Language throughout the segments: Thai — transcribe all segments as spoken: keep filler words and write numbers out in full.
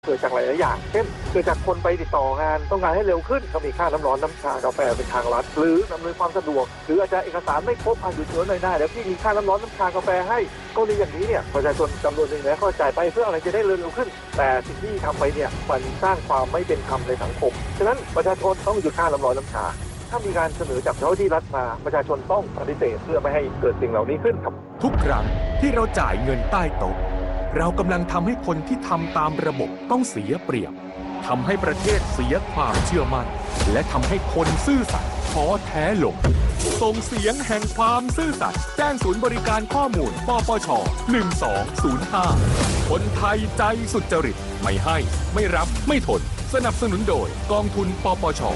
เกิดจากหลายๆอย่างเช่นเกิดจากคนไปติดต่องานต้องการให้เร็วขึ้นก็มีค่าน้ำร้อนน้ำชากาแฟเป็นทางลัดหรืออำนวยความสะดวกหรืออาจจะเอกสารไม่ครบอ่ะหยุดเฉยหน่อยได้แล้วพี่มีค่าน้ำร้อนน้ำชากาแฟให้ก็ในอย่างนี้เนี่ยประชาชนจำนวนหนึ่งนะเข้าใจไปเพื่ออะไรจะได้เร็วขึ้นแต่สิ่งที่ทำไปเนี่ยมันสร้างความไม่เป็นธรรมในสังคมฉะนั้นประชาชนต้องหยุดค่าน้ำร้อนน้ำชาถ้ามีการเสนอจากเจ้าหน้าที่รัฐมาประชาชนต้องปฏิเสธเพื่อไม่ให้เกิดสิ่งเหล่านี้ขึ้นครับทุกครั้งที่เราจ่ายเงินใต้โต๊ะเรากำลังทำให้คนที่ทำตามระบบต้องเสียเปรียบทำให้ประเทศเสียความเชื่อมั่นและทำให้คนซื่อสัตย์ท้อแท้ลงส่งเสียงแห่งความซื่อสัตย์แจ้งศูนย์บริการข้อมูลปปชหนึ่งสองศูนย์ห้าคนไทยใจสุจริตไม่ให้ไม่รับไม่ทนสนับสนุนโดยกองทุนปปช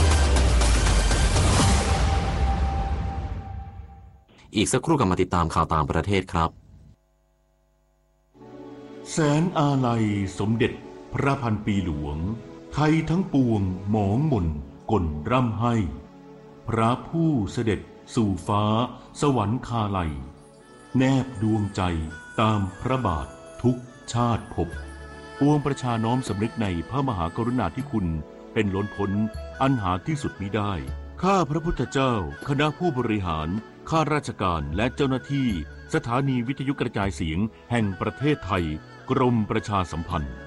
อีกสักครู่กลับมาติดตามข่าวต่างประเทศครับแสนอาลัยสมเด็จพระพันปีหลวงไทยทั้งปวงหมองหม่นก่นร่ำให้พระผู้เสด็จสู่ฟ้าสวรรคาลัยแนบดวงใจตามพระบาททุกชาติภพปวงประชาน้อมสำนึกในพระมหากรุณาธิคุณเป็นล้นพ้นอันหาที่สุดมิได้ข้าพระพุทธเจ้าคณะผู้บริหารข้าราชการและเจ้าหน้าที่สถานีวิทยุกระจายเสียงแห่งประเทศไทยกรมประชาสัมพันธ์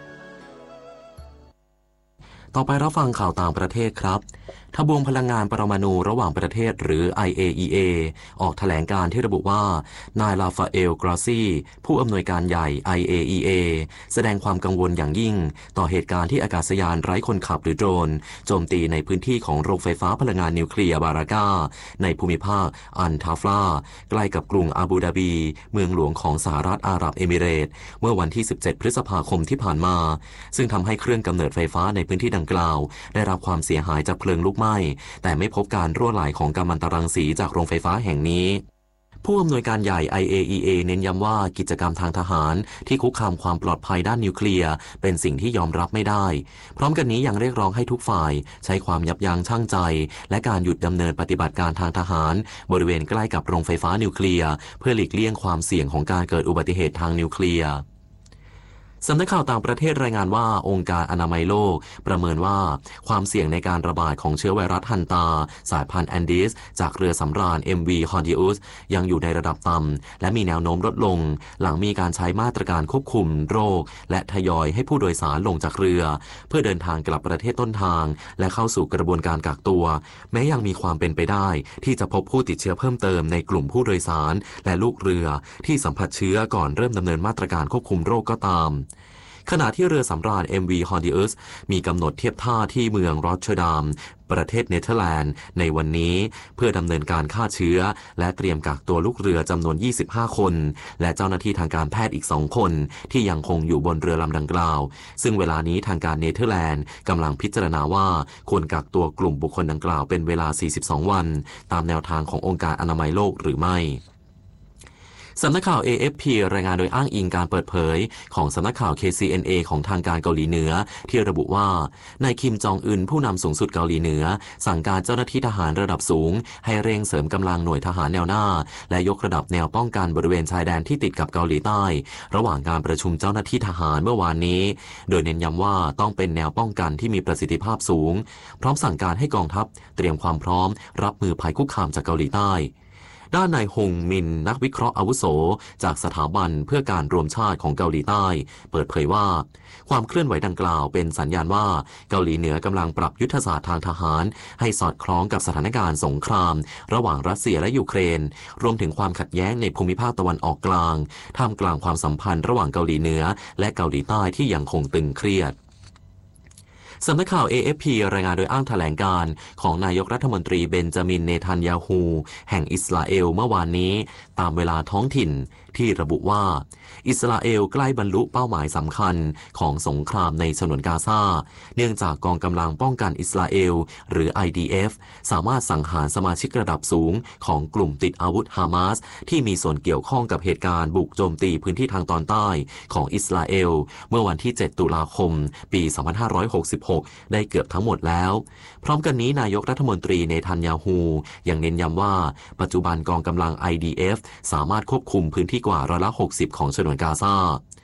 ต่อไปรับฟังข่าวต่างประเทศครับทบวงพลังงานปรมาณูระหว่างประเทศหรือ ไอ เอ อี เอ ออกแถลงการที่ระบุว่านายลาฟาเอล กราซีผู้อำนวยการใหญ่ ไอ เอ อี เอ แสดงความกังวลอย่างยิ่งต่อเหตุการณ์ที่อากาศยานไร้คนขับหรือโดรนโจมตีในพื้นที่ของโรงไฟฟ้าพลังงานนิวเคลียร์บารากาในภูมิภาคอันทาฟลาใกล้กับกรุงอาบูดาบีเมืองหลวงของสหรัฐอาหรับเอมิเรตส์เมื่อวันที่สิบเจ็ดพฤษภาคมที่ผ่านมาซึ่งทำให้เครื่องกำเนิดไฟฟ้าในพื้นที่ดังกล่าวได้รับความเสียหายจากเพลิงลุกไหม้แต่ไม่พบการรั่วไหลของกัมมันตรังสีจากโรงไฟฟ้าแห่งนี้ผู้อำนวยการใหญ่ ไอ เอ อี เอ เน้นย้ำว่ากิจกรรมทางทหารที่คุกคามความปลอดภัยด้านนิวเคลียร์เป็นสิ่งที่ยอมรับไม่ได้พร้อมกันนี้ยังเรียกร้องให้ทุกฝ่ายใช้ความยับยั้งชั่งใจและการหยุดดำเนินปฏิบัติการทางทหารบริเวณใกล้กับโรงไฟฟ้านิวเคลียร์เพื่อหลีกเลี่ยงความเสี่ยงของการเกิดอุบัติเหตุทางนิวเคลียร์สำนักข่าวต่างประเทศรายงานว่าองค์การอนามัยโลกประเมินว่าความเสี่ยงในการระบาดของเชื้อไวรัสฮันตาสายพันธุ์แอนดิสจากเรือสำราญ เอ็ม วี Hondius ยังอยู่ในระดับต่ำและมีแนวโน้มลดลงหลังมีการใช้มาตรการควบคุมโรคและทยอยให้ผู้โดยสารลงจากเรือเพื่อเดินทางกลับประเทศต้นทางและเข้าสู่กระบวนการกักตัวแม้ยังมีความเป็นไปได้ที่จะพบผู้ติดเชื้อเพิ่มเติมในกลุ่มผู้โดยสารและลูกเรือที่สัมผัสเชื้อก่อนเริ่มดำเนินมาตรการควบคุมโรคก็ตามขณะที่เรือสำราญ เอ็ม วี Hondius มีกำหนดเทียบท่าที่เมืองรอตเทอร์ดัมประเทศเนเธอร์แลนด์ในวันนี้เพื่อดำเนินการฆ่าเชื้อและเตรียมกักตัวลูกเรือจำนวนยี่สิบห้าคนและเจ้าหน้าที่ทางการแพทย์อีกสองคนที่ยังคงอยู่บนเรือลำดังกล่าวซึ่งเวลานี้ทางการเนเธอร์แลนด์กำลังพิจารณาว่าควรกักตัวกลุ่มบุคคลดังกล่าวเป็นเวลาสี่สิบสองวันตามแนวทางขององค์การอนามัยโลกหรือไม่สำนักข่าว เอ เอฟ พี รายงานโดยอ้างอิงการเปิดเผยของสำนักข่าว เค ซี เอ็น เอ ของทางการเกาหลีเหนือที่ระบุว่านายคิมจองอึนผู้นำสูงสุดเกาหลีเหนือสั่งการเจ้าหน้าที่ทหารระดับสูงให้เร่งเสริมกำลังหน่วยทหารแนวหน้าและยกระดับแนวป้องกันบริเวณชายแดนที่ติดกับเกาหลีใต้ระหว่างการประชุมเจ้าหน้าที่ทหารเมื่อวานนี้โดยเน้นย้ำว่าต้องเป็นแนวป้องกันที่มีประสิทธิภาพสูงพร้อมสั่งการให้กองทัพเตรียมความพร้อมรับมือภัยคุกคามจากเกาหลีใต้ด้านนายฮงมินนักวิเคราะห์อาวุโสจากสถาบันเพื่อการรวมชาติของเกาหลีใต้เปิดเผยว่าความเคลื่อนไหวดังกล่าวเป็นสัญญาณว่าเกาหลีเหนือกำลังปรับยุทธศาสตร์ทางทหารให้สอดคล้องกับสถานการณ์สงครามระหว่างรัสเซียและยูเครนรวมถึงความขัดแย้งในภูมิภาคตะวันออกกลางท่ามกลางความสัมพันธ์ระหว่างเกาหลีเหนือและเกาหลีใต้ที่ยังคงตึงเครียดสำนักข่าว เอ เอฟ พี รายงานโดยอ้างแถลงการของนายกรัฐมนตรีเบนจามินเนทันยาฮูแห่งอิสราเอลเมื่อวานนี้ตามเวลาท้องถิ่นที่ระบุว่าอิสราเอลใกล้บรรลุเป้าหมายสำคัญของสงครามในฉนวนกาซาเนื่องจากกองกำลังป้องกันอิสราเอลหรือ ไอ ดี เอฟ สามารถสังหารสมาชิกระดับสูงของกลุ่มติดอาวุธฮามาสที่มีส่วนเกี่ยวข้องกับเหตุการณ์บุกโจมตีพื้นที่ทางตอนใต้ของอิสราเอลเมื่อวันที่เจ็ดตุลาคมปีสองพันห้าร้อยหกสิบหกได้เกือบทั้งหมดแล้วพร้อมกันนี้นายกรัฐมนตรีเนทันยาฮูยังเน้นย้ำว่าปัจจุบันกองกำลัง ไอ ดี เอฟ สามารถควบคุมพื้นที่กว่าร้อยละหกสิบของฉนวนกาซา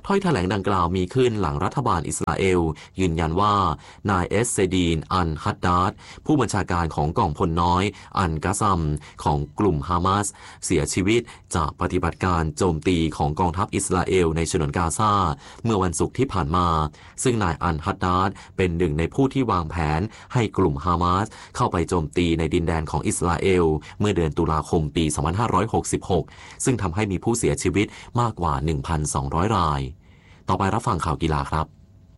ถ้อยแถลงดังกล่าวมีขึ้นหลังรัฐบาลอิสราเอลยืนยันว่านายเอสเซดีนอันฮัดดาดผู้บัญชาการของกองพลน้อยอันกาซัมของกลุ่มฮามาสเสียชีวิตจากปฏิบัติการโจมตีของกองทัพอิสราเอลในฉนวนกาซาเมื่อวันศุกร์ที่ผ่านมาซึ่งนายอันฮัดดาดเป็นหนึ่งในผู้ที่วางแผนให้กลุ่มฮามาสเข้าไปโจมตีในดินแดนของอิสราเอลเมื่อเดือนตุลาคมปีสองพันห้าร้อยหกสิบหกซึ่งทำให้มีผู้เสียชีวิตมากกว่า หนึ่งพันสองร้อย รายต่อไปรับฟังข่าวกีฬาครับ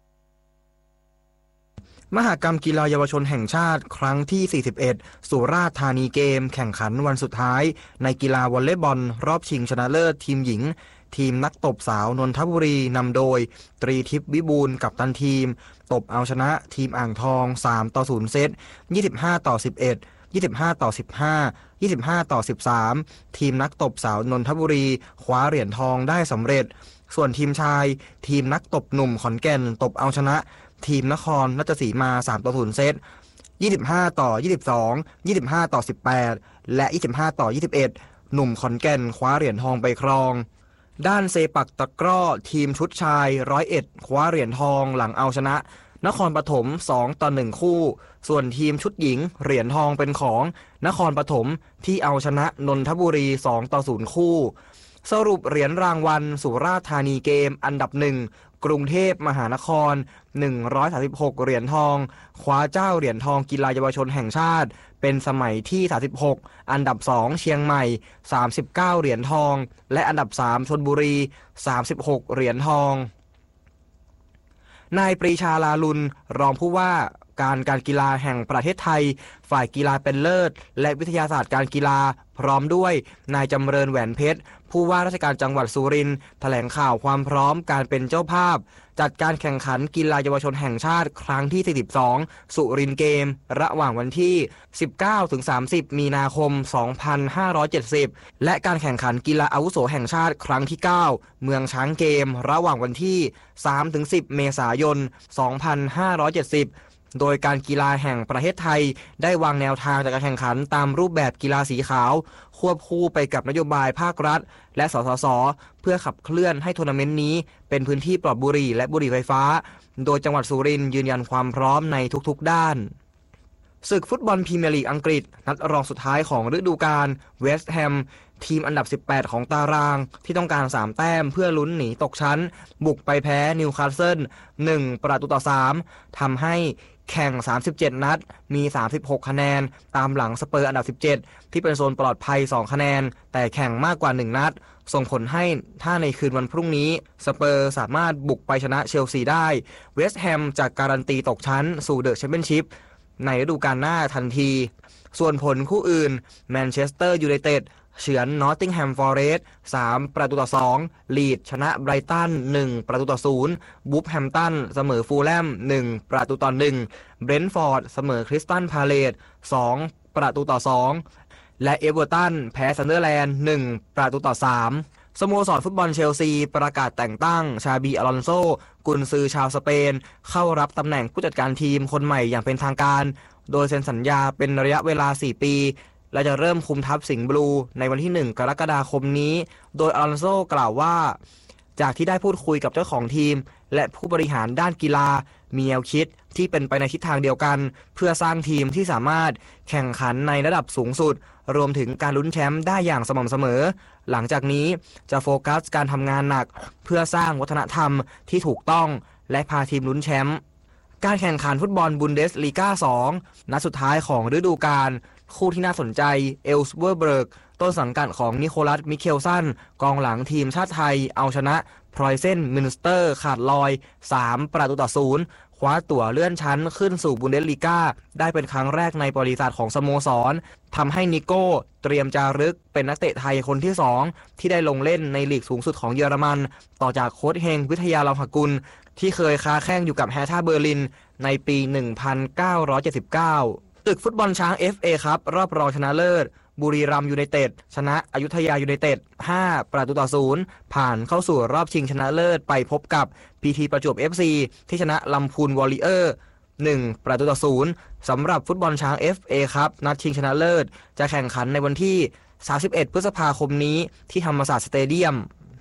มหกรรมกีฬาเยาวชนแห่งชาติครั้งที่สี่สิบเอ็ดสุราษฎร์ธานีเกมแข่งขันวันสุดท้ายในกีฬาวอลเลย์บอลรอบชิงชนะเลิศทีมหญิงทีมนักตบสาวนนทบุรีนำโดยตรีทิพย์วิบูลย์กัปตันทีมตบเอาชนะทีมอ่างทองสามต่อศูนย์เซตยี่สิบห้าต่อสิบเอ็ด ยี่สิบห้าต่อสิบห้า ยี่สิบห้าต่อสิบสามทีมนักตบสาวนนทบุรีคว้าเหรียญทองได้สำเร็จส่วนทีมชายทีมนักตบหนุ่มขอนแก่นตบเอาชนะทีมนครราชสีมาสามต่อศูนย์เซตยี่สิบห้าต่อยี่สิบสอง ยี่สิบห้าต่อสิบแปดและยี่สิบห้าต่อยี่สิบเอ็ดหนุ่มขอนแก่นคว้าเหรียญทองไปครองด้านเซปักตะกร้อทีมชุดชายร้อยเอ็ดคว้าเหรียญทองหลังเอาชนะนครปฐมสองต่อหนึ่งคู่ส่วนทีมชุดหญิงเหรียญทองเป็นของนครปฐมที่เอาชนะนนทบุรีสองต่อศูนย์คู่สรุปเหรียญรางวัลสุราษฎร์ธานีเกมอันดับหนึ่งกรุงเทพมหานครหนึ่งร้อยสามสิบหกเหรียญทองคว้าเจ้าเหรียญทองกีฬาเยาวชนแห่งชาติเป็นสมัยที่สามสิบหกอันดับสองเชียงใหม่สามสิบเก้าเหรียญทองและอันดับสามชลบุรีสามสิบหกเหรียญทองนายปรีชาลาลุนรองผู้ว่าการการกีฬาแห่งประเทศไทยฝ่ายกีฬาเป็นเลิศและวิทยาศาสตร์การกีฬาพร้อมด้วยนายจำเริญแหวนเพชรผู้ว่าราชการจังหวัดสุรินทร์แถลงข่าวความพร้อมการเป็นเจ้าภาพจัดการแข่งขันกีฬาเยาวชนแห่งชาติครั้งที่สี่สิบสองสุรินทร์เกมระหว่างวันที่สิบเก้าถึงสามสิบมีนาคมสองพันห้าร้อยเจ็ดสิบและการแข่งขันกีฬาอาวุโสแห่งชาติครั้งที่เก้าเมืองช้างเกมระหว่างวันที่สามถึงสิบเมษายนสองพันห้าร้อยเจ็ดสิบโดยการกีฬาแห่งประเทศไทยได้วางแนวทางจัดการแข่งขันตามรูปแบบกีฬาสีขาวควบคู่ไปกับนโยบายภาครัฐและสสสเพื่อขับเคลื่อนให้ทัวร์นาเมนต์นี้เป็นพื้นที่ปลอดบุหรี่และบุหรี่ไฟฟ้าโดยจังหวัดสุรินทร์ยืนยันความพร้อมในทุกๆด้านศึกฟุตบอลพรีเมียร์ลีกอังกฤษนัดรองสุดท้ายของฤดูกาลเวสต์แฮมทีมอันดับสิบแปดของตารางที่ต้องการสามแต้มเพื่อลุ้นหนีตกชั้นบุกไปแพ้นิวคาสเซิลหนึ่งประตูต่อสามทำให้แข่งสามสิบเจ็ดนัดมีสามสิบหกคะแนนตามหลังสเปอร์อันดับสิบเจ็ดที่เป็นโซนปลอดภัยสองคะแนนแต่แข่งมากกว่าหนึ่งนัดส่งผลให้ถ้าในคืนวันพรุ่งนี้สเปอร์สามารถบุกไปชนะเชลซีได้เวสต์แฮมจะการันตีตกชั้นสู่เดอะแชมเปี้ยนชิพในฤดูกาลหน้าทันทีส่วนผลคู่อื่นแมนเชสเตอร์ยูไนเต็ดเฉือนนอตติงแฮมฟอเรสต์สามประตูต่อสองลีดชนะไบรตันหนึ่งประตูต่อศูนย์วูฟแฮมตันเสมอฟูลแลมหนึ่งประตูต่อหนึ่งเบรนท์ฟอร์ดเสมอคริสตัลพาเลซสองประตูต่อสองและเอเวอร์ตันแพ้ซันเดอร์แลนด์หนึ่งประตูต่อสามสโมสรฟุตบอลเชลซีประกาศแต่งตั้งชาบีอลอนโซกุนซือชาวสเปนเข้ารับตำแหน่งผู้จัดการทีมคนใหม่อย่างเป็นทางการโดยเซ็นสัญญาเป็นระยะเวลาสี่ปีและจะเริ่มคุมทัพสิงห์บลูในวันที่หนึ่งกรกฎาคมนี้โดยอลอนโซกล่าวว่าจากที่ได้พูดคุยกับเจ้าของทีมและผู้บริหารด้านกีฬามีแนวคิดที่เป็นไปในทิศทางเดียวกันเพื่อสร้างทีมที่สามารถแข่งขันในระดับสูงสุดรวมถึงการลุ้นแชมป์ได้อย่างสม่ำเสมอหลังจากนี้จะโฟกัสการทำงานหนักเพื่อสร้างวัฒนธรรมที่ถูกต้องและพาทีมลุ้นแชมป์การแข่งขันฟุตบอลบุนเดสลีกาสองนัดสุดท้ายของฤดูกาลคู่ที่น่าสนใจเอลสเวอร์เบิร์กต้นสังกัดของนิโคลัสมิเคลสันกองหลังทีมชาติไทยเอาชนะพรอยเซนมินสเตอร์ขาดลอยสามประตูต่อศูนย์คว้าตั๋วเลื่อนชั้นขึ้นสู่บุนเดสลีกาได้เป็นครั้งแรกในประวัติศาสตร์ของสโมสรทำให้นิโก้เตรียมจารึกเป็นนักเตะไทยคนที่สองที่ได้ลงเล่นในลีกสูงสุดของเยอรมันต่อจากโค้ชเฮงวิทยาลาภกุลที่เคยค้าแข้งอยู่กับแฮร์ท่าเบอร์ลินในปีหนึ่งพันเก้าร้อยเจ็ดสิบเก้าศึกฟุตบอลช้าง เอฟ เอ ครับรอบรองชนะเลิศบุรีรัมย์ยูไนเต็ดชนะอยุธยายูไนเต็ดห้าประตูต่อศูนย์ผ่านเข้าสู่รอบชิงชนะเลิศไปพบกับ พี ที ประจวบ เอฟ ซี ที่ชนะลำพูนวอริเออร์หนึ่งประตูต่อศูนย์สำหรับฟุตบอลช้าง เอฟ เอ ครับนัดชิงชนะเลิศจะแข่งขันในวันที่สามสิบเอ็ดพฤษภาคมนี้ที่ธรรมศาสตร์สเตเดียม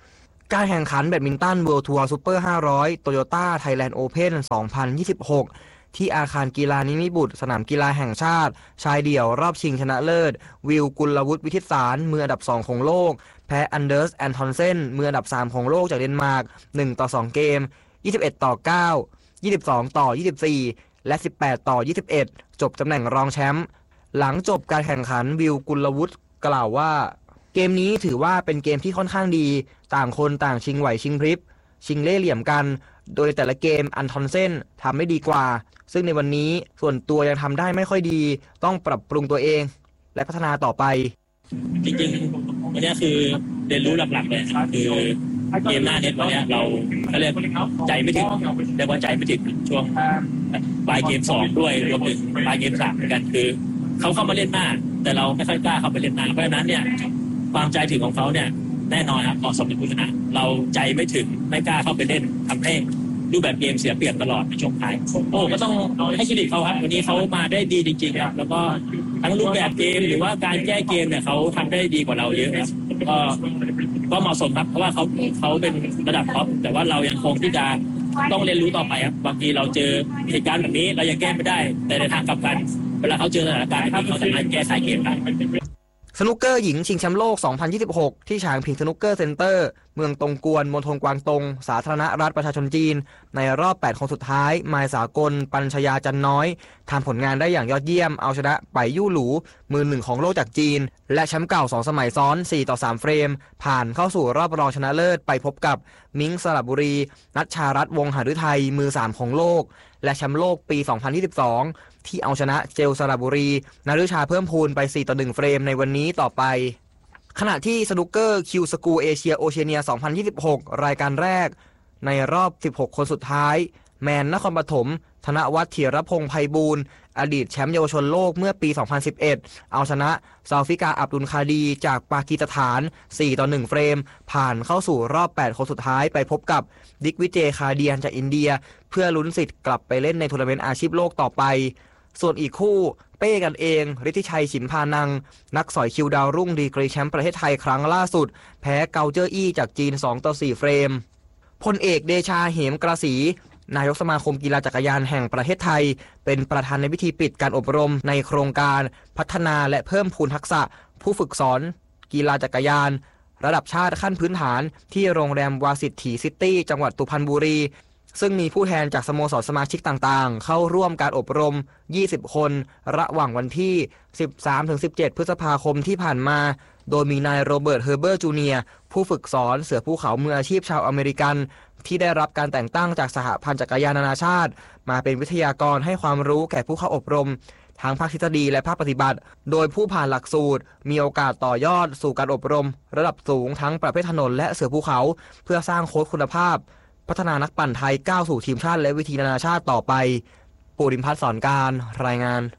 การแข่งขันแบดมินตัน World Tour Super ห้าร้อย Toyota Thailand Open สองพันยี่สิบหก ที่อาคารกีฬานิมิบุตรสนามกีฬาแห่งชาติชายเดี่ยวรอบชิงชนะเลิศวิลกุลวุฒิวิทิตสารมืออันดับสองของโลกแพ้อันเดอร์สแอนทอนเซนมืออันดับสามของโลกจากเดนมาร์กหนึ่งต่อสองเกมยี่สิบเอ็ดต่อเก้า ยี่สิบสองต่อยี่สิบสี่และสิบแปดต่อยี่สิบเอ็ดจบตำแหน่งรองแชมป์หลังจบการแข่งขันวิลกุลวุฒิกล่าวว่าเกมนี้ถือว่าเป็นเกมที่ค่อนข้างดีต่างคนต่างชิงไหวชิงพริบชิงเล่ห์เหลี่ยมกันโดยแต่ละเกมอันทอนเซนทำได้ดีกว่าซึ่งในวันนี้ส่วนตัวยังทำได้ไม่ค่อยดีต้องปรับปรุงตัวเองและพัฒนาต่อไปจริงๆวันนี้คือเรียนรู้หลักๆเลยคือเกมหน้าเน็ตวันนี้เราเขาเรียกใจไม่ถึงเรียกว่าใจไม่ถึงช่วงปลายเกมสองด้วยรวมถึงปลายเกมสามเหมือนกันคือเขาเข้ามาเล่นมากแต่เราไม่ค่อยกล้าเข้าไปเล่นมากเพราะฉะนั้นเนี่ยความใจถึงของเขาเนี่ยแน่นอนครับเหมาะสมเป็นผู้ชนะเราใจไม่ถึงไม่กล้าเข้าไปเล่นทำให้รูปแบบเกมเสียเปรียบตลอดในช่วงท้ายโอ้ก็ต้องให้เครดิตเขาครับวันนี้เขามาได้ดีจริงๆครับแล้วก็ทั้งรูปแบบเกมหรือว่าการแก้เกมเนี่ยเขาทำได้ดีกว่าเราเยอะครับก็ก็เหมาะสมครับเพราะว่าเขาเขาเป็นระดับท็อปแต่ว่าเรายังคงที่จะต้องเรียนรู้ต่อไปครับบางทีเราเจอเหตุการณ์แบบนี้เรายังแก้ไม่ได้แต่ในทางกลับกันเวลาเขาเจอสถานการณ์ที่เขาสามารถแก้ไขเกมได้สนุกเกอร์หญิงชิงแชมป์โลก สองพันยี่สิบหก ที่ฉางผิงสนุกเกอร์เซ็นเตอร์เมืองตงกวนมณฑลกวางตงสาธารณรัฐประชาชนจีนในรอบแปดคนสุดท้ายมายสากลปัญชยาจันน้อยทำผลงานได้อย่างยอดเยี่ยมเอาชนะไปยู่หลูมือหนึ่งของโลกจากจีนและแชมป์เก่าสองสมัยซ้อนสี่ต่อสามเฟรมผ่านเข้าสู่รอบรองชนะเลิศไปพบกับมิ้งสระบุรีนัชชารัตน์วงหฤทัยมือสามของโลกและแชมป์โลกปี สองพันยี่สิบสองที่เอาชนะเจลสระบุรีนฤชาเพิ่มพูนไปสี่ต่อหนึ่งเฟรมในวันนี้ต่อไปขณะที่สนุกเกอร์คิวสกูเอเชียโอเชียเนีย สองพันยี่สิบหก รายการแรกในรอบสิบหกคนสุดท้ายแมนนครปฐมธนวัฒน์เถียรพงษ์ไพบูลย์อดีตแชมป์เยาวชนโลกเมื่อปี สองพันสิบเอ็ด เอาชนะซาฟิกาอับดุลคาดีจากปากีสถานสี่ต่อหนึ่งเฟรมผ่านเข้าสู่รอบแปดคนสุดท้ายไปพบกับดิกวิเจคาเดียนจากอินเดียเพื่อลุ้นสิทธิ์กลับไปเล่นในทัวร์นาเมนต์อาชีพโลกต่อไปส่วนอีกคู่เป้กันเองฤทธิชัยฉิมพานังนักสอยคิวดาวรุ่งดีกรีแชมป์ประเทศไทยครั้งล่าสุดแพ้เกาเจอร์อี้จากจีนสองต่อสี่เฟรมพลเอกเดชาเหมกระสีนายกสมาคมกีฬาจักรยานแห่งประเทศไทยเป็นประธานในพิธีปิดการอบรมในโครงการพัฒนาและเพิ่มพูนทักษะผู้ฝึกสอนกีฬาจักรยานระดับชาติขั้นพื้นฐานที่โรงแรมวาสิตถีซิตี้จังหวัดสุพรรณบุรีซึ่งมีผู้แทนจากสโมสรสมาชิกต่างๆเข้าร่วมการอบรมยี่สิบคนระหว่างวันที่ สิบสามถึงสิบเจ็ด พฤษภาคมที่ผ่านมาโดยมีนายโรเบิร์ตเฮอร์เบอร์จูเนียร์ผู้ฝึกสอนเสือภูเขามืออาชีพชาวอเมริกันที่ได้รับการแต่งตั้งจากสหพันธ์จักรยานนานาชาติมาเป็นวิทยากรให้ความรู้แก่ผู้เข้าอบรมทั้งภาคทฤษฎีและภาคปฏิบัติโดยผู้ผ่านหลักสูตรมีโอกาสต่อยอดสู่การอบรมระดับสูงทั้งประเภทถนนและเสือภูเขาเพื่อสร้างโค้ชคุณภาพพัฒนานักปั่นไทยก้าวสู่ทีมชาติและวิธีนานาชาติต่อไปปูริมพัฒน์สอนการรายงาน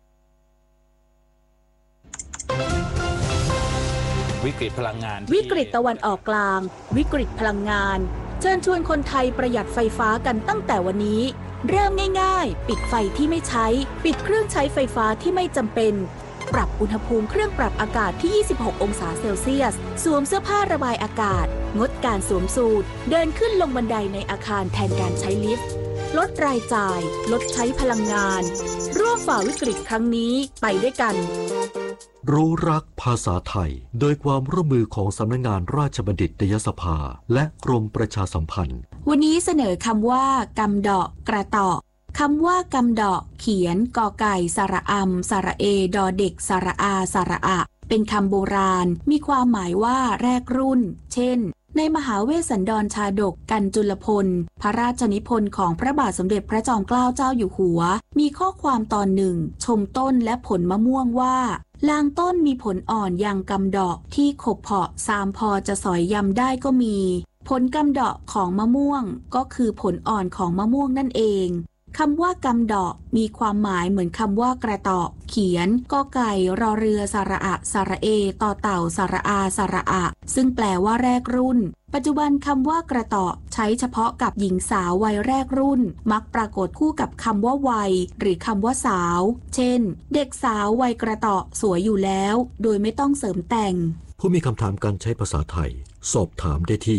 วิกฤตพลังงานวิกฤตตะวันออกกลางวิกฤตพลังงานเชิญชวนคนไทยประหยัดไฟฟ้ากันตั้งแต่วันนี้เริ่มง่ายๆปิดไฟที่ไม่ใช้ปิดเครื่องใช้ไฟฟ้าที่ไม่จำเป็นปรับอุณหภูมิเครื่องปรับอากาศที่ยี่สิบหกองศาเซลเซียสสวมเสื้อผ้าระบายอากาศงดการสวมสูทเดินขึ้นลงบันไดในอาคารแทนการใช้ลิฟต์ลดรายจ่ายลดใช้พลังงานร่วมฝ่าวิกฤตครั้งนี้ไปด้วยกันรู้รักภาษาไทยโดยความร่วมมือของสำนักงานราชบัณฑิตยสภาและกรมประชาสัมพันธ์วันนี้เสนอคำว่ากำดอกกระตอกคำว่ากำดอกเขียนกอไก่สระอำสระเอดอเด็กสระอาสระอะเป็นคำโบราณมีความหมายว่าแรกรุ่นเช่นในมหาเวสสันดรชาดกกันจุลพลพระราชนิพนธ์ของพระบาทสมเด็จพระจอมเกล้าเจ้าอยู่หัวมีข้อความตอนหนึ่งชมต้นและผลมะม่วงว่าลางต้นมีผลอ่อนยังกำดอกที่ขบเพาะสามพอจะสอยยำได้ก็มีผลกำดอกของมะม่วงก็คือผลอ่อนของมะม่วงนั่นเองคำว่ากำดอกมีความหมายเหมือนคำว่ากระตอกเขียนกอไก่รอเรือสระอะสระเอต่อเต่าสระอาสระอะซึ่งแปลว่าแรกรุ่นปัจจุบันคำว่ากระตอกใช้เฉพาะกับหญิงสาววัยแรกรุ่นมักปรากฏคู่กับคำว่าวัยหรือคำว่าสาวเช่นเด็กสาววัยกระตอกสวยอยู่แล้วโดยไม่ต้องเสริมแต่งผู้มีคำถามการใช้ภาษาไทยสอบถามได้ที่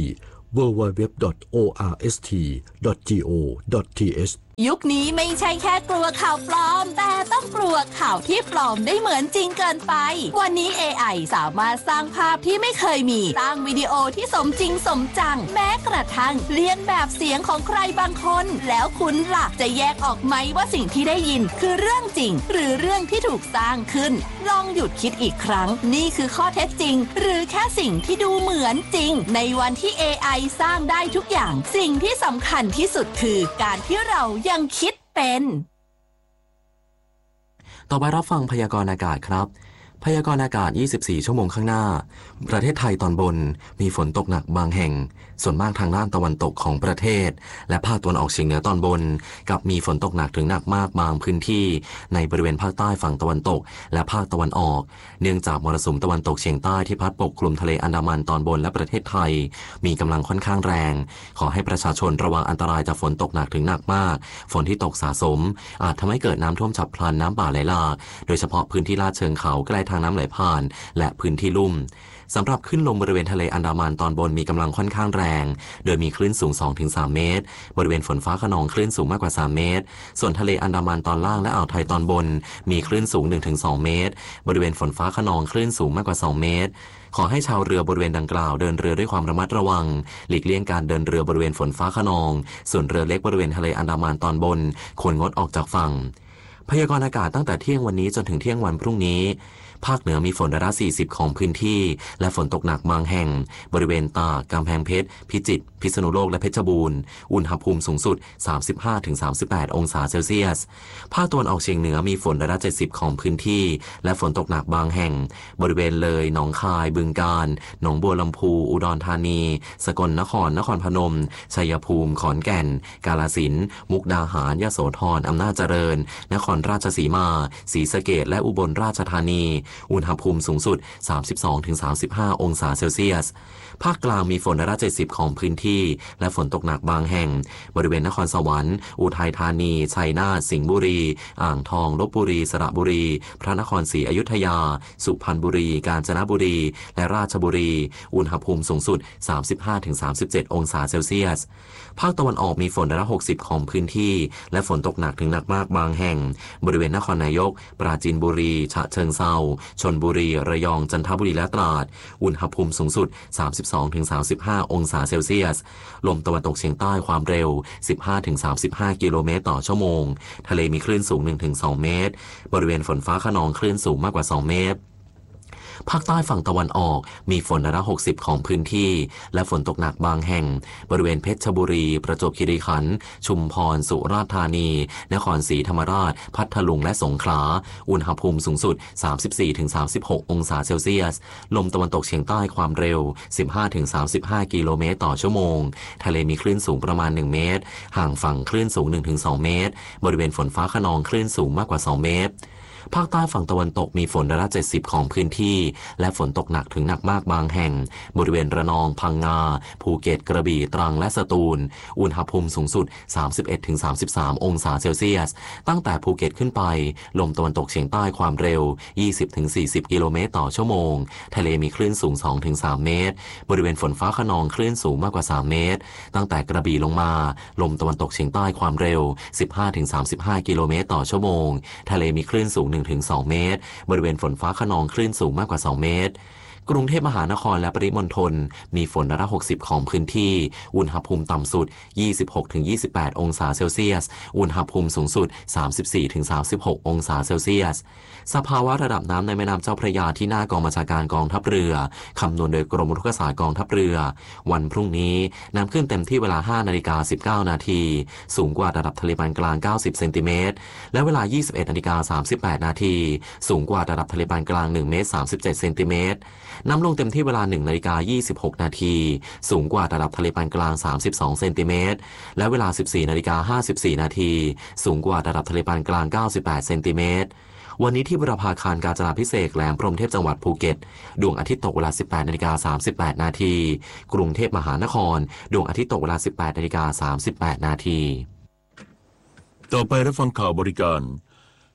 ดับเบิลยู ดับเบิลยู ดับเบิลยู ดอท โอ อาร์ เอส ที ดอท จี โอ ดอท ที เอชยุคนี้ไม่ใช่แค่กลัวข่าวปลอมแต่ต้องกลัวข่าวที่ปลอมได้เหมือนจริงเกินไปวันนี้ เอ ไอ สามารถสร้างภาพที่ไม่เคยมีสร้างวิดีโอที่สมจริงสมจังแม้กระทั่งเลียนแบบเสียงของใครบางคนแล้วคุณล่ะจะแยกออกไหมว่าสิ่งที่ได้ยินคือเรื่องจริงหรือเรื่องที่ถูกสร้างขึ้นลองหยุดคิดอีกครั้งนี่คือข้อเท็จจริงหรือแค่สิ่งที่ดูเหมือนจริงในวันที่ เอ ไอ สร้างได้ทุกอย่างสิ่งที่สำคัญที่สุดคือการที่เรายังคิดเป็นต่อไปรับฟังพยากรณ์อากาศครับพยากรณ์อากาศยี่สิบสี่ชั่วโมงข้างหน้าประเทศไทยตอนบนมีฝนตกหนักบางแห่งส่วนมากทางด้านตะวันตกของประเทศและภาคตะวันออกเฉียงเหนือตอนบนกับมีฝนตกหนักถึงหนักมากบางพื้นที่ในบริเวณภาคใต้ฝั่งตะวันตกและภาคตะวันออกเนื่องจากมรสุมตะวันตกเฉียงใต้ที่พัดปกคลุมทะเลอันดามันตอนบนและประเทศไทยมีกำลังค่อนข้างแรงขอให้ประชาชนระวังอันตรายจากฝนตกหนักถึงหนักมากฝนที่ตกสะสมอาจทำให้เกิดน้ำท่วมฉับพลันน้ำป่าไหลหลากโดยเฉพาะพื้นที่ลาดเชิงเขาใกล้ทางน้ำไหลผ่านและพื้นที่ลุ่มสำหรับคลื่นลมบริเวณทะเลอันดามันตอนบนมีกำลังค่อนข้างแรงโดยมีคลื่นสูง สองถึงสาม เมตรบริเวณฝนฟ้าคะนองคลื่นสูงมากกว่าสามเมตรส่วนทะเลอันดามันตอนล่างและอ่าวไทยตอนบนมีคลื่นสูง หนึ่งถึงสอง เมตรบริเวณฝนฟ้าคะนองคลื่นสูงมากกว่าสองเมตรขอให้ชาวเรือบริเวณดังกล่าวเดินเรือด้วยความระมัดระวังหลีกเลี่ยงการเดินเรือบริเวณฝนฟ้าคะนองส่วนเรือเล็กบริเวณทะเลอันดามันตอนบนควรงดออกจากฝั่งพยากรณ์อากาศตั้งแต่เที่ยงวันนี้จนถึงเที่ยงวันพรุ่งนี้ภาคเหนือมีฝนร้อยละสี่สิบของพื้นที่และฝนตกหนักบางแห่งบริเวณตากกำแพงเพชรพิจิตรพิษณุโลกและเพชรบูรณ์อุณหภูมิสูงสุด สามสิบห้าถึงสามสิบแปด องศาเซลเซียสภาคตะวันออกเฉียงเหนือมีฝนร้อยละเจ็ดสิบของพื้นที่และฝนตกหนักบางแห่งบริเวณเลยหนองคายบึงกาฬหนองบัวลำพูอุดรธานีสกลนครนครพนมชัยภูมิขอนแก่นกาฬสินธุ์มุกดาหารยโสธรอำนาจเจริญนครราชสีมาศรีสะเกษและอุบลราชธานีอุณหภูมิสูงสุด สามสิบสองถึงสามสิบห้า องศาเซลเซียสภาคกลางมีฝนร้อยละเจ็ดสิบของพื้นที่และฝนตกหนักบางแห่งบริเวณนครสวรรค์อุทัยธานีชัยนาทสิงห์บุรีอ่างทองลพบุรีสระบุรีพระนครศรีอยุธยาสุพรรณบุรีกาญจนบุรีและราชบุรีอุณหภูมิสูงสุด สามสิบห้าถึงสามสิบเจ็ด องศาเซลเซียสภาคตะวันออกมีฝนร้อยละหกสิบของพื้นที่และฝนตกหนักถึงหนักมากบางแห่งบริเวณนครนายกปราจีนบุรีฉะเชิงเทราชลบุรีระยองจันทบุรีและตราดอุณหภูมิสูงสุด สามสิบสองถึงสามสิบห้า องศาเซลเซียสลมตะวันตกเฉียงใต้ความเร็ว สิบห้าถึงสามสิบห้า กิโลเมตรต่อชั่วโมงทะเลมีคลื่นสูง หนึ่งถึงสอง เมตรบริเวณฝนฟ้าคะนองคลื่นสูงมากกว่าสองเมตรภาคใต้ฝั่งตะวันออกมีฝนร้อยละหกสิบของพื้นที่และฝนตกหนักบางแห่งบริเวณเพชรบุรีประจวบคีรีขันธ์ชุมพรสุราษฎร์ธานีนครศรีธรรมราชพัทลุงและสงขลาอุณหภูมิสูงสุด สามสิบสี่ถึงสามสิบหก องศาเซลเซียสลมตะวันตกเฉียงใต้ความเร็ว สิบห้าถึงสามสิบห้า กิโลเมตรต่อชั่วโมงทะเลมีคลื่นสูงประมาณหนึ่งเมตรห่างฝั่งคลื่นสูง หนึ่งถึงสอง เมตรบริเวณฝนฟ้าคะนองคลื่นสูงมากกว่าสองเมตรภาคใต้ฝั่งตะวันตกมีฝนร้อยละเจ็ดสิบของพื้นที่และฝนตกหนักถึงหนักมากบางแห่งบริเวณระนองพังงาภูเก็ตกระบี่ตรังและสตูลอุณหภูมิสูงสุด สามสิบเอ็ดถึงสามสิบสาม องศาเซลเซียสตั้งแต่ภูเก็ตขึ้นไปลมตะวันตกเฉียงใต้ความเร็ว ยี่สิบถึงสี่สิบ กิโลเมตรต่อชั่วโมงทะเลมีคลื่นสูง สองถึงสาม เมตรบริเวณฝนฟ้าคะนองคลื่นสูงมากกว่าสามเมตรตั้งแต่กระบี่ลงมาลมตะวันตกเฉียงใต้ความเร็ว สิบห้าถึงสามสิบห้า กิโลเมตรต่อชั่วโมงทะเลมีคลื่นสูง หนึ่งถึงสอง เมตรบริเวณฝนฟ้าคะนองคลื่นสูงมากกว่าสองเมตรกรุงเทพมหานครและปริมณฑลมีฝนร้อยละหกสิบของพื้นที่อุณหภูมิต่ำสุด ยี่สิบหกถึงยี่สิบแปด องศาเซลเซียสอุณหภูมิสูงสุด สามสิบสี่ถึงสามสิบหก องศาเซลเซียสสภาวะระดับน้ำในแม่น้ำเจ้าพระยาที่หน้ากองบัญชาการกองทัพเรือคำนวณโดยกรมอุทกศาสตร์กองทัพเรือวันพรุ่งนี้น้ำขึ้นเต็มที่เวลา ห้านาฬิกาสิบเก้านาทีสูงกว่าระดับทะเลปานกลางเก้าสิบเซนติเมตรและเวลา ยี่สิบเอ็ดนาฬิกาสามสิบแปดนาทีสูงกว่าระดับทะเลปานกลางหนึ่งเมตรสามสิบเจ็ดเซนติเมตรน้ำลงเต็มที่เวลา หนึ่งนาฬิกายี่สิบหกนาทีสูงกว่าระดับทะเลปานกลางสามสิบสองเซนติเมตรและเวลา สิบสี่นาฬิกาห้าสิบสี่นาทีสูงกว่าระดับทะเลปานกลางเก้าสิบแปดเซนติเมตรวันนี้ที่บุรพาคารกาญจนาภิเษกแหลมพรหมเทพจังหวัดภูเก็ตดวงอาทิตย์ตกเวลา สิบแปดนาฬิกาสามสิบแปดนาทีกรุงเทพมหานครดวงอาทิตย์ตกเวลา สิบแปดนาฬิกาสามสิบแปดนาทีต่อไปรับฟังข่าวบริการ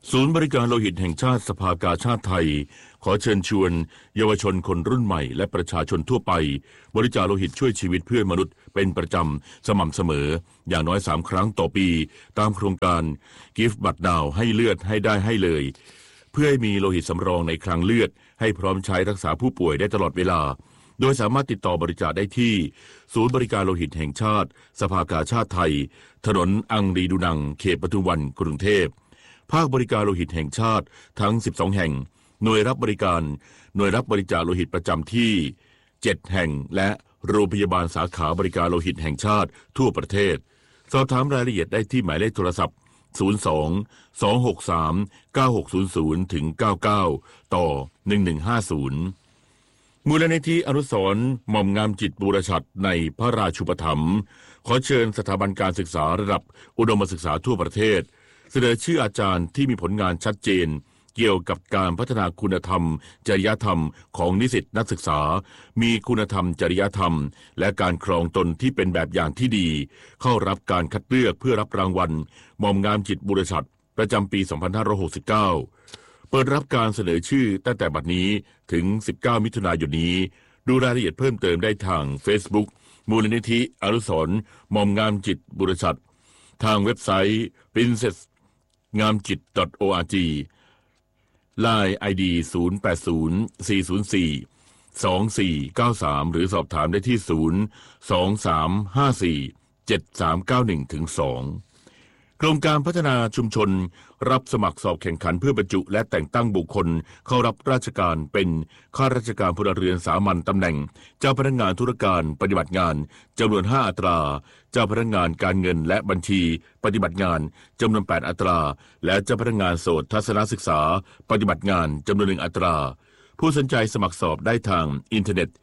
ศูนย์บริการโลหิตแห่งชาติสภากาชาดไทยขอเชิญชวนเยาวชนคนรุ่นใหม่และประชาชนทั่วไปบริจาคโลหิตช่วยชีวิตเพื่อนมนุษย์เป็นประจำสม่ำเสมออย่างน้อยสามครั้งต่อปีตามโครงการ Give Blood Now ให้เลือดให้ได้ให้เลยเพื่อให้มีโลหิตสำรองในคลังเลือดให้พร้อมใช้รักษาผู้ป่วยได้ตลอดเวลาโดยสามารถติดต่อบริจาคได้ที่ศูนย์บริการโลหิตแห่งชาติสภากาชาดไทยถนนอังรีดูนังเขตปทุมวันกรุงเทพภาคบริการโลหิตแห่งชาติทั้งสิบสองแห่งหน่วยรับบริการหน่วยรับบริจาคโลหิตประจำที่เจ็ดแห่งและโรงพยาบาลสาขาบริการโลหิตแห่งชาติทั่วประเทศสอบถามรายละเอียดได้ที่หมายเลขโทรศัพท์ศูนย์ สอง สอง หก สาม เก้า หก ศูนย์ ศูนย์ ถึง เก้าเก้า ต่อ หนึ่งหนึ่งห้าศูนย์มูลนิธิอนุสรณ์หม่อมงามจิตบูรชัดในพระราชูปถัมภ์ขอเชิญสถาบันการศึกษาระดับอุดมศึกษาทั่วประเทศเสนอชื่ออาจารย์ที่มีผลงานชัดเจนเกี่ยวกับการพัฒนาคุณธรรมจริยธรรมของนิสิตนักศึกษามีคุณธรรมจริยธรรมและการครองตนที่เป็นแบบอย่างที่ดีเข้ารับการคัดเลือกเพื่อรับรางวัลหม่อมงามจิตบูรชัดประจำปีสองพันห้าร้อยหกสิบเก้าเปิดรับการเสนอชื่อตั้งแต่บัดนี้ถึงสิบเก้ามิถุนายนนี้ดูรายละเอียดเพิ่มเติมได้ทาง Facebook มูลนิธิอนุสรณ์หม่อมงามจิตบูรชัดทางเว็บไซต์ princess งามจิต .org ไลน์ ไอ ดี ศูนย์ แปด ศูนย์ สี่ ศูนย์ สี่ สอง สี่ เก้า สามหรือสอบถามได้ที่ศูนย์ สอง สาม ห้า สี่ เจ็ด สาม เก้า หนึ่ง ถึง สองโครงการพัฒนาชุมชนรับสมัครสอบแข่งขันเพื่อบรรจุและแต่งตั้งบุคคลเข้ารับราชการเป็นข้าราชการพลเรือนสามัญตำแหน่งเจ้าพนักงานธุรการปฏิบัติงานจำนวนห้าอัตราเจ้าพนักงานการเงินและบัญชีปฏิบัติงานจำนวนแปดอัตราและเจ้าพนักงานโสตทัศนศึกษาปฏิบัติงานจำนวนหนึ่งอัตราผู้สนใจสมัครสอบได้ทางอินเทอร์เน็ต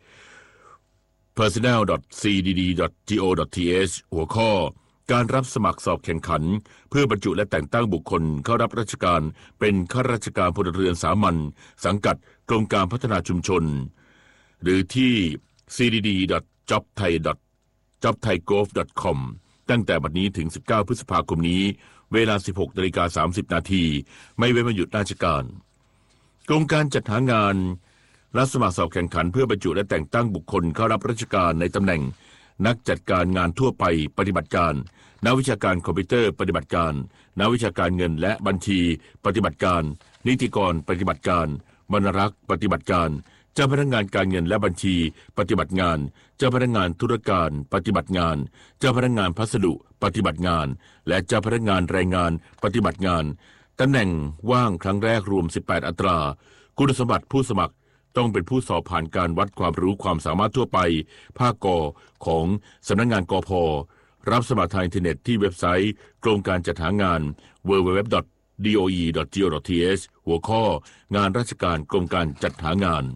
personnel ดอท ซี ดี ดี ดอท จี โอ ดอท ที เอช หัวข้อการรับสมัครสอบแข่งขันเพื่อบรรจุและแต่งตั้งบุคคลเข้ารับราชการเป็นข้าราชการพลเรือนสามัญสังกัดกรมการพัฒนาชุมชนหรือที่ ซี ดี ดี ดอท จ็อบ ไทย ดอท จ็อบ ไทย โกลฟ ดอท คอม ตั้งแต่บัดนี้ถึงสิบเก้าพฤษภาคมนี้เวลา สิบหกนาฬิกาสามสิบนาทีไม่เว้นวันหยุดราชการกรมการจัดหางานรับสมัครสอบแข่งขันเพื่อบรรจุและแต่งตั้งบุคคลเข้ารับราชการในตำแหน่งนักจัดการงานทั่วไปปฏิบัติการนักวิชาการคอมพิวเตอร์ปฏิบัติการนักวิชาการเงินและบัญชีปฏิบัติการนิติกรปฏิบัติการบรรณารักษ์ปฏิบัติการเจ้าพนักงานการเงินและบัญชีปฏิบัติงานเจ้าพนักงานธุรการปฏิบัติงานเจ้าพนักงานพัสดุปฏิบัติงานและเจ้าพนักงานแรงงานปฏิบัติงานตำแหน่งว่างครั้งแรกรวมสิบแปดอัตราคุณสมบัติผู้สมัครต้องเป็นผู้สอบผ่านการวัดความรู้ความสามารถทั่วไปภาคกของสำนักงานกพ.รับสมัครทางอินเทอร์เน็ตที่เว็บไซต์กรมการจัดหางาน ดับเบิลยู ดับเบิลยู ดับเบิลยู ดอท ดี โอ อี ดอท จี โอ ดอท ที เอช หัวข้องานราชการกรมการจัดหางาน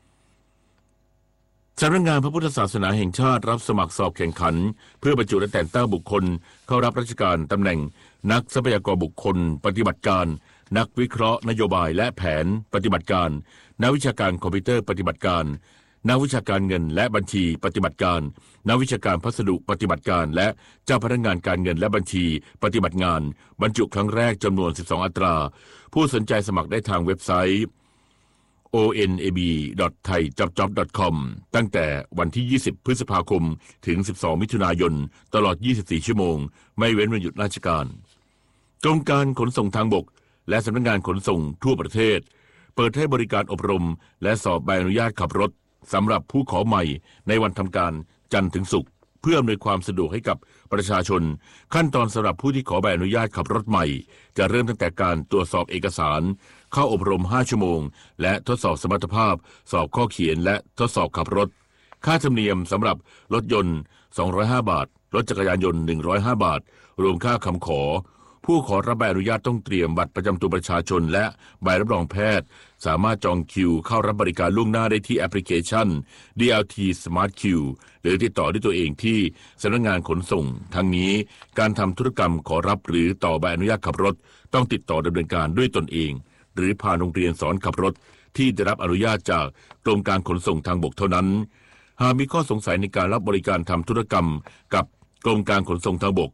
สำนักงานพระพุทธศาสนาแห่งชาติรับสมัครสอบแข่งขันเพื่อบรรจุและแต่งตั้งบุคคลเข้ารับราชการตำแหน่งนักทรัพยากรบุคคลปฏิบัติการนักวิเคราะห์นโยบายและแผนปฏิบัติการนักวิชาการคอมพิวเตอร์ปฏิบัติการนักวิชาการเงินและบัญชีปฏิบัติการนักวิชาการพัสดุปฏิบัติการและเจ้าพนักงานการเงินและบัญชีปฏิบัติงานบรรจุครั้งแรกจำนวนสิบสองอัตราผู้สนใจสมัครได้ทางเว็บไซต์ โอ เอ็น เอ บี ดอท ไทย จ็อบ จ็อบ ดอท คอม ตั้งแต่วันที่ยี่สิบพฤษภาคมถึงสิบสองมิถุนายนตลอดยี่สิบสี่ชั่วโมงไม่เว้นวันหยุดราชการกรมการขนส่งทางบกและสำนักงานขนส่งทั่วประเทศเปิดให้บริการอบรมและสอบใบอนุญาตขับรถสำหรับผู้ขอใหม่ในวันทำการจันทร์ถึงศุกร์เพื่ออำนวยความสะดวกให้กับประชาชนขั้นตอนสำหรับผู้ที่ขอใบอนุญาตขับรถใหม่จะเริ่มตั้งแต่การตรวจสอบเอกสารเข้าอบรมห้าชั่วโมงและทดสอบสมรรถภาพสอบข้อเขียนและทดสอบขับรถค่าธรรมเนียมสำหรับรถยนต์สองร้อยห้าบาทรถจักรยานยนต์หนึ่งร้อยห้าบาทรวมค่าคำขอผู้ขอรับใบอนุญาตต้องเตรียมบัตรประจำตัวประชาชนและใบรับรองแพทย์สามารถจองคิวเข้ารับบริการล่วงหน้าได้ที่แอปพลิเคชัน ดี แอล ที Smart Queue หรือติดต่อด้วยตัวเองที่สำนักงานขนส่งทั้งนี้การทำธุรกรรมขอรับหรือต่อใบอนุญาตขับรถต้องติดต่อดำเนินการด้วยตนเองหรือผ่านโรงเรียนสอนขับรถที่ได้รับอนุญาตจากกรมการขนส่งทางบกเท่านั้นหากมีข้อสงสัยในการรับบริการทำธุรกรรมกับกรมการขนส่งทางบก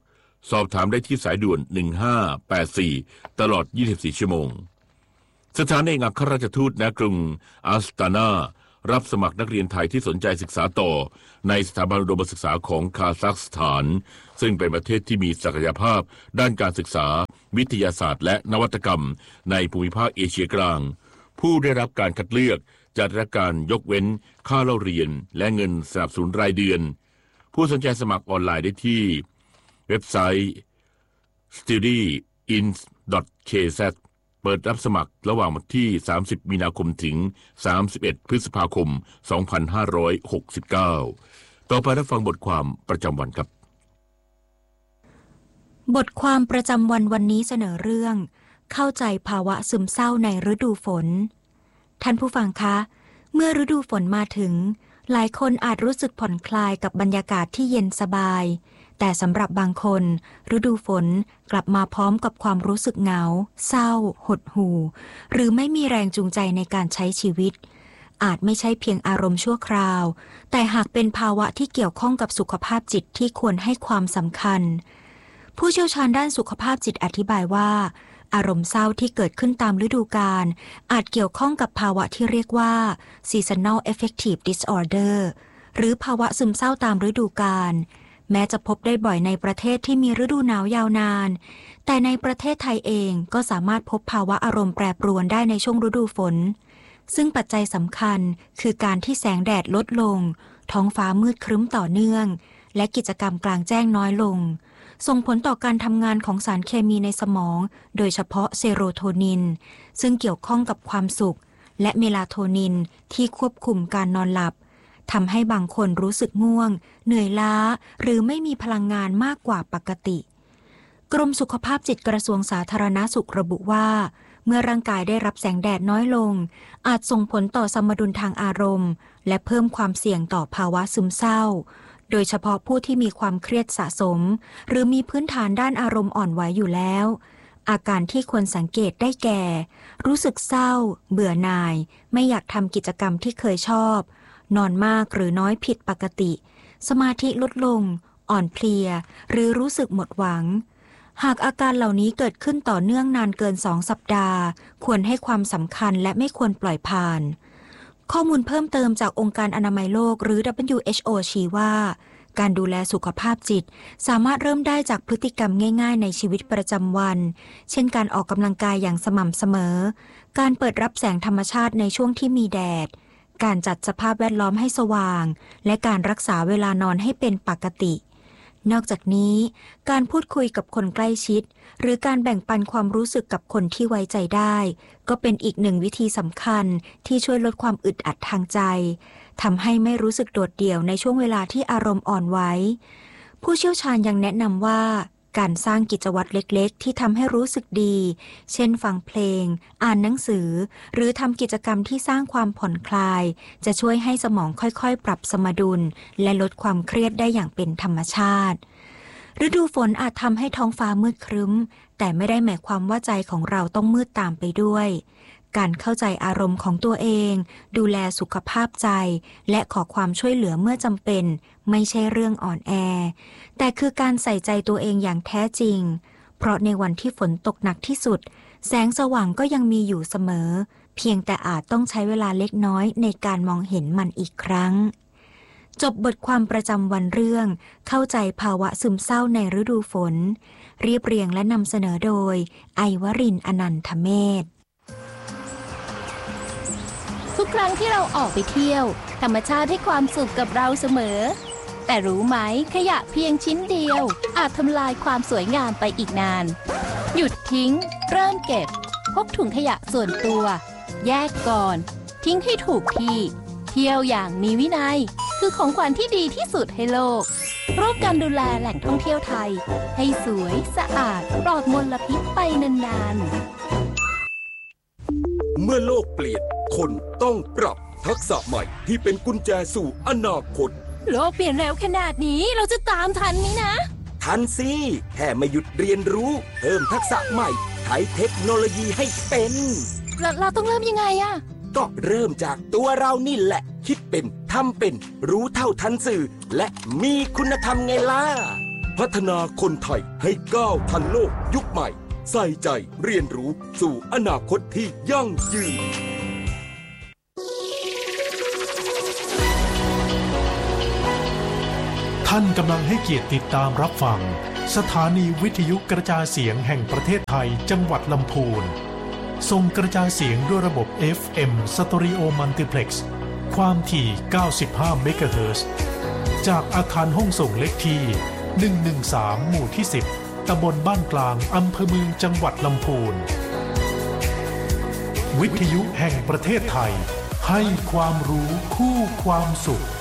สอบถามได้ที่สายด่วนหนึ่งห้าแปดสี่ตลอดยี่สิบสี่ชั่วโมงสถานเอกอัครราชทูตณกรุงอัสตานารับสมัครนักเรียนไทยที่สนใจศึกษาต่อในสถาบันอุดมศึกษาของคาซัคสถานซึ่งเป็นประเทศที่มีศักยภาพด้านการศึกษาวิทยาศาสตร์และนวัตกรรมในภูมิภาคเอเชียกลางผู้ได้รับการคัดเลือกจะได้รับการยกเว้นค่าเล่าเรียนและเงินสนับสนุนรายเดือนผู้สนใจสมัครออนไลน์ได้ที่เว็บไซต์ สตัดดี้อินส์ ดอท เค แซด เปิดรับสมัครระหว่างวันที่สามสิบมีนาคมถึงสามสิบเอ็ดพฤษภาคมสองพันห้าร้อยหกสิบเก้าต่อไปรับฟังบทความประจำวันครับบทความประจำวันวันนี้เสนอเรื่องเข้าใจภาวะซึมเศร้าในฤดูฝนท่านผู้ฟังคะเมื่อฤดูฝนมาถึงหลายคนอาจรู้สึกผ่อนคลายกับบรรยากาศที่เย็นสบายแต่สำหรับบางคนฤดูฝนกลับมาพร้อมกับความรู้สึกเหงาเศร้าหดหู่หรือไม่มีแรงจูงใจในการใช้ชีวิตอาจไม่ใช่เพียงอารมณ์ชั่วคราวแต่หากเป็นภาวะที่เกี่ยวข้องกับสุขภาพจิตที่ควรให้ความสำคัญผู้เชี่ยวชาญด้านสุขภาพจิตอธิบายว่าอารมณ์เศร้าที่เกิดขึ้นตามฤดูกาลอาจเกี่ยวข้องกับภาวะที่เรียกว่า seasonal affective disorder หรือภาวะซึมเศร้าตามฤดูกาลแม้จะพบได้บ่อยในประเทศที่มีฤดูหนาวยาวนานแต่ในประเทศไทยเองก็สามารถพบภาวะอารมณ์แปรปรวนได้ในช่วงฤดูฝนซึ่งปัจจัยสำคัญคือการที่แสงแดดลดลงท้องฟ้ามืดครึ้มต่อเนื่องและกิจกรรมกลางแจ้งน้อยลงส่งผลต่อการทำงานของสารเคมีในสมองโดยเฉพาะเซโรโทนินซึ่งเกี่ยวข้องกับความสุขและเมลาโทนินที่ควบคุมการนอนหลับทำให้บางคนรู้สึกง่วงเหนื่อยล้าหรือไม่มีพลังงานมากกว่าปกติกรมสุขภาพจิตกระทรวงสาธารณสุขระบุว่าเมื่อร่างกายได้รับแสงแดดน้อยลงอาจส่งผลต่อสมดุลทางอารมณ์และเพิ่มความเสี่ยงต่อภาวะซึมเศร้าโดยเฉพาะผู้ที่มีความเครียดสะสมหรือมีพื้นฐานด้านอารมณ์อ่อนไหวอยู่แล้วอาการที่ควรสังเกตได้แก่รู้สึกเศร้าเบื่อหน่ายไม่อยากทำกิจกรรมที่เคยชอบนอนมากหรือน้อยผิดปกติสมาธิลดลงอ่อนเพลียหรือรู้สึกหมดหวังหากอาการเหล่านี้เกิดขึ้นต่อเนื่องนานเกินสองสัปดาห์ควรให้ความสำคัญและไม่ควรปล่อยผ่านข้อมูลเพิ่มเติมจากองค์การอนามัยโลกหรือ ดับเบิลยู เอช โอ ชี้ว่าการดูแลสุขภาพจิตสามารถเริ่มได้จากพฤติกรรมง่ายๆในชีวิตประจำวันเช่นการออกกำลังกายอย่างสม่ำเสมอการเปิดรับแสงธรรมชาติในช่วงที่มีแดดการจัดสภาพแวดล้อมให้สว่างและการรักษาเวลานอนให้เป็นปกตินอกจากนี้การพูดคุยกับคนใกล้ชิดหรือการแบ่งปันความรู้สึกกับคนที่ไว้ใจได้ก็เป็นอีกหนึ่งวิธีสำคัญที่ช่วยลดความอึดอัดทางใจทำให้ไม่รู้สึกโดดเดี่ยวในช่วงเวลาที่อารมณ์อ่อนไหวผู้เชี่ยวชาญยังแนะนำว่าการสร้างกิจวัตรเล็กๆที่ทำให้รู้สึกดีเช่นฟังเพลงอ่านหนังสือหรือทำกิจกรรมที่สร้างความผ่อนคลายจะช่วยให้สมองค่อยๆปรับสมดุลและลดความเครียดได้อย่างเป็นธรรมชาติฤดูฝนอาจทำให้ท้องฟ้ามืดครึ้มแต่ไม่ได้หมายความว่าใจของเราต้องมืดตามไปด้วยการเข้าใจอารมณ์ของตัวเองดูแลสุขภาพใจและขอความช่วยเหลือเมื่อจำเป็นไม่ใช่เรื่องอ่อนแอแต่คือการใส่ใจตัวเองอย่างแท้จริงเพราะในวันที่ฝนตกหนักที่สุดแสงสว่างก็ยังมีอยู่เสมอเพียงแต่อาจต้องใช้เวลาเล็กน้อยในการมองเห็นมันอีกครั้งจบบทความประจำวันเรื่องเข้าใจภาวะซึมเศร้าในฤดูฝนเรียบเรียงและนำเสนอโดยไอวรินทร์ อนันทเมธทุกครั้งที่เราออกไปเที่ยวธรรมชาติให้ความสุขกับเราเสมอแต่รู้ไหมขยะเพียงชิ้นเดียวอาจทำลายความสวยงามไปอีกนานหยุดทิ้งเริ่มเก็บพกถุงขยะส่วนตัวแยกก่อนทิ้งให้ถูกที่เที่ยวอย่างมีวินัยคือของขวัญที่ดีที่สุดให้โลกร่วมกันดูแลแหล่งท่องเที่ยวไทยให้สวยสะอาดปลอดมลพิษไปนานๆเมื่อโลกเปลี่ยนคนต้องปรับทักษะใหม่ที่เป็นกุญแจสู่อนาคตโลกเปลี่ยนเร็วขนาดนี้เราจะตามทันไหมนะทันสิแค่ไม่หยุดเรียนรู้เพิ่มทักษะใหม่ใช้เทคโนโลยีให้เป็นเราเราต้องเริ่มยังไงอะก็เริ่มจากตัวเรานี่แหละคิดเป็นทำเป็นรู้เท่าทันสื่อและมีคุณธรรมไงล่ะพัฒนาคนไทยให้ก้าวทันโลกยุคใหม่ใส่ใจเรียนรู้สู่อนาคตที่ยั่งยืนท่านกำลังให้เกียรติติดตามรับฟังสถานีวิทยุกระจายเสียงแห่งประเทศไทยจังหวัดลำพูนส่งกระจายเสียงด้วยระบบ เอฟ เอ็ม Stereo Multiplex ความถี่ เก้าสิบห้า เมกะเฮิรตซ์ จากอาคารห้องส่งเลขที่ หนึ่งหนึ่งสาม หมู่ที่ สิบ ตำบลบ้านกลางอำเภอเมืองจังหวัดลำพูนวิทยุแห่งประเทศไทยให้ความรู้คู่ความสุข